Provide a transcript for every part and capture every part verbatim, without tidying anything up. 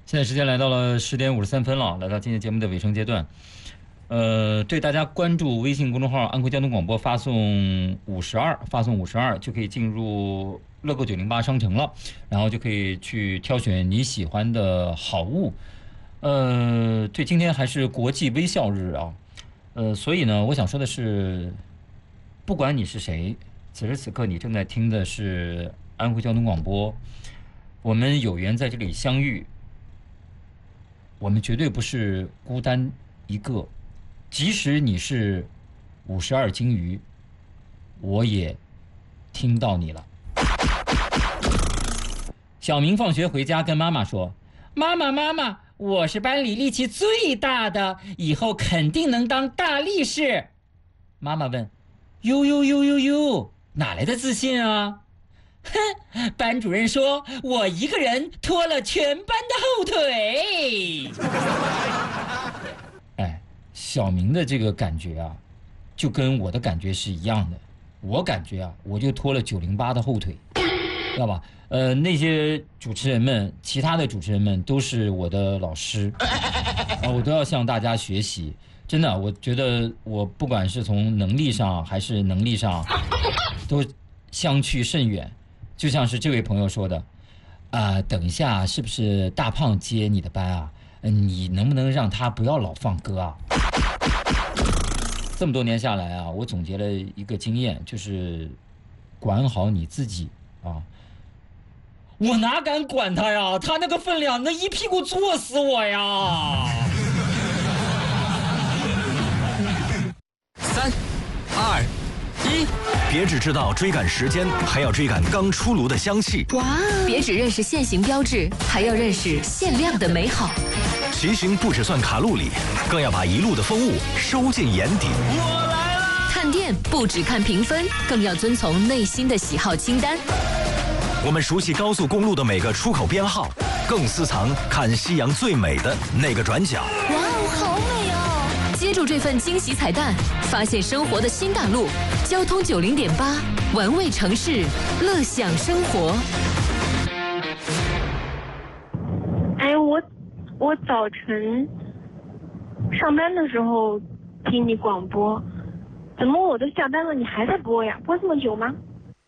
现在时间来到了十点五十三分了，来到今天节目的尾声阶段。呃，对大家关注微信公众号安徽交通广播发送五十二，发送五十二就可以进入乐购九零八商城了，然后就可以去挑选你喜欢的好物。呃，对，今天还是国际微笑日啊，呃，所以呢，我想说的是，不管你是谁，此时此刻你正在听的是安徽交通广播，我们有缘在这里相遇，我们绝对不是孤单一个。即使你是五十二鲸鱼，我也听到你了。小明放学回家跟妈妈说：“妈妈，妈妈，我是班里力气最大的，以后肯定能当大力士。”妈妈问：“呦呦呦呦呦，哪来的自信啊？”哼，班主任说我一个人拖了全班的后腿。哎，小明的这个感觉啊，就跟我的感觉是一样的。我感觉啊，我就拖了九零八的后腿，知道吧？呃，那些主持人们，其他的主持人们都是我的老师，啊，我都要向大家学习。真的，我觉得我不管是从能力上还是能力上，都相去甚远。就像是这位朋友说的，啊、呃，等一下是不是大胖接你的班啊？嗯，你能不能让他不要老放歌啊？这么多年下来啊，我总结了一个经验，就是管好你自己啊。我哪敢管他呀？他那个分量，那一屁股坐死我呀！ 三、二、一。 别只知道追赶时间，还要追赶刚出炉的香气。 哇！别只认识限行标志，还要认识限量的美好。 骑行不只算卡路里，更要把一路的风物收进眼底。 我来了！ 看店不只看评分，更要遵从内心的喜好清单。 我们熟悉高速公路的每个出口编号，更私藏看夕阳最美的那个转角。 哇哦，好美哦！接住这份惊喜彩蛋，发现生活的新大陆。交通九零点八，玩味城市，乐享生活。 哎，我我早晨上班的时候听你广播，怎么我都下班了，你还在播呀？播这么久吗？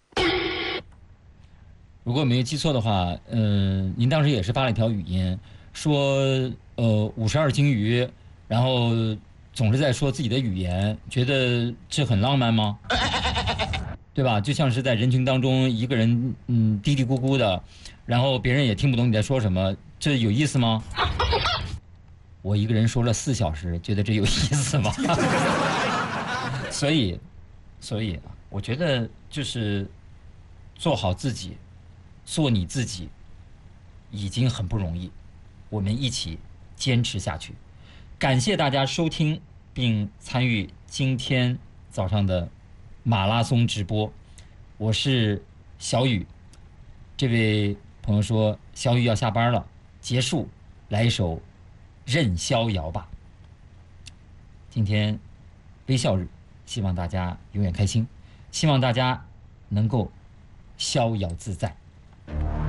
如果没有记错的话，嗯、呃，您当时也是发了一条语音，说呃五十二鲸鱼，然后总是在说自己的语言，觉得这很浪漫吗？对吧？就像是在人群当中一个人，嗯，嘀嘀咕咕的，然后别人也听不懂你在说什么，这有意思吗？我一个人说了四小时，觉得这有意思吗？所以，所以我觉得就是做好自己，做你自己，已经很不容易。我们一起坚持下去。感谢大家收听并参与今天早上的马拉松直播，我是小雨。这位朋友说小雨要下班了，结束，来一首任逍遥吧。今天微笑日，希望大家永远开心，希望大家能够逍遥自在。